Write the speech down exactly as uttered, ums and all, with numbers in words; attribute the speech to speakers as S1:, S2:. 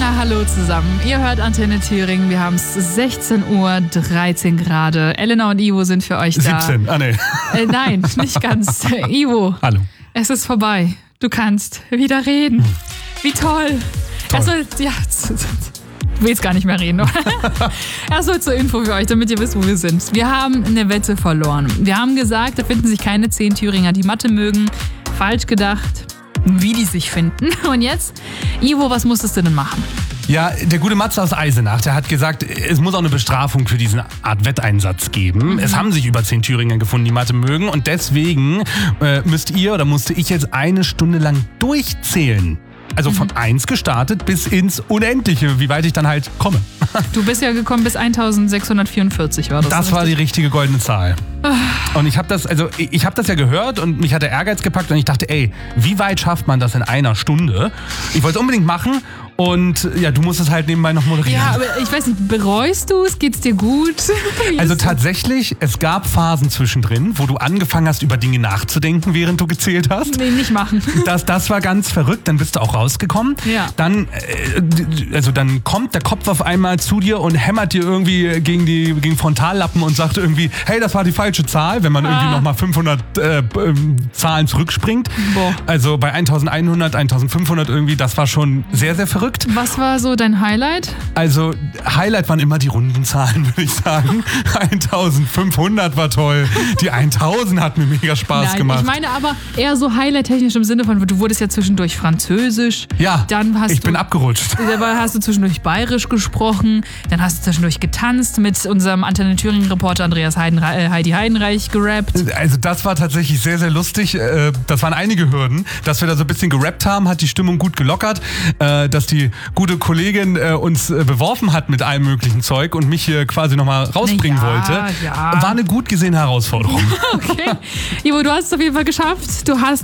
S1: Ja, hallo zusammen. Ihr hört Antenne Thüringen. Wir haben es sechzehn Uhr dreizehn Grade. Elena und Ivo sind für euch da.
S2: siebzehn, ah nee.
S1: Äh, nein, nicht ganz. Ivo.
S2: Hallo.
S1: Es ist vorbei. Du kannst wieder reden. Wie toll.
S2: toll.
S1: Erstmal, ja, ich will jetzt gar nicht mehr reden. Erstmal zur Info für euch, damit ihr wisst, wo wir sind. Wir haben eine Wette verloren. Wir haben gesagt, da finden sich keine zehn Thüringer, die Mathe mögen. Falsch gedacht, wie die sich finden. Und jetzt, Ivo, was musstest du denn machen?
S2: Ja, der gute Matze aus Eisenach, der hat gesagt, es muss auch eine Bestrafung für diesen Art Wetteinsatz geben. Mhm. Es haben sich über zehn Thüringer gefunden, die Mathe mögen. Und deswegen äh, müsst ihr oder musste ich jetzt eine Stunde lang durchzählen. Also von eins gestartet bis ins Unendliche, wie weit ich dann halt komme.
S1: Du bist ja gekommen bis eintausendsechshundertvierundvierzig, war das?
S2: Das war die richtige goldene Zahl. Und ich habe das, also ich habe das ja gehört und mich hat der Ehrgeiz gepackt und ich dachte, ey, wie weit schafft man das in einer Stunde? Ich wollte es unbedingt machen und ja, du musst es halt nebenbei noch moderieren.
S1: Ja, aber ich weiß nicht, bereust du es? Geht's dir gut?
S2: Also tatsächlich, es gab Phasen zwischendrin, wo du angefangen hast, über Dinge nachzudenken, während du gezählt hast.
S1: Nee, nicht machen.
S2: Das, das war ganz verrückt, dann bist du auch rausgekommen.
S1: Ja.
S2: Dann, äh, also dann kommt der Kopf auf einmal zu dir und hämmert dir irgendwie gegen die gegen Frontallappen und sagt irgendwie, hey, das war die falsche Zahl, wenn man ah. irgendwie nochmal fünfhundert äh, Zahlen zurückspringt.
S1: Boah.
S2: Also bei eintausendeinhundert, eintausendfünfhundert irgendwie, das war schon sehr, sehr verrückt.
S1: Was war so dein Highlight?
S2: Also Highlight waren immer die runden Zahlen, würde ich sagen. eintausendfünfhundert war toll. Die eintausend hat mir mega Spaß
S1: Nein,
S2: gemacht.
S1: Ich meine aber eher so Highlight-technisch im Sinne von, du wurdest ja zwischendurch Französisch.
S2: Ja,
S1: dann hast
S2: ich
S1: du,
S2: bin abgerutscht.
S1: Dabei hast du zwischendurch Bayerisch gesprochen. Dann hast du zwischendurch getanzt, mit unserem Antenne Thüringen-Reporter Andreas Heidenre- äh, Heidi Heidenreich gerappt.
S2: Also das war tatsächlich sehr, sehr lustig. Das waren einige Hürden. Dass wir da so ein bisschen gerappt haben, hat die Stimmung gut gelockert. Dass die gute Kollegin uns beworfen hat mit allem möglichen Zeug und mich hier quasi nochmal rausbringen
S1: ja,
S2: wollte,
S1: ja.
S2: war eine gut gesehene Herausforderung.
S1: Okay. Ivo, du hast es auf jeden Fall geschafft. Du hast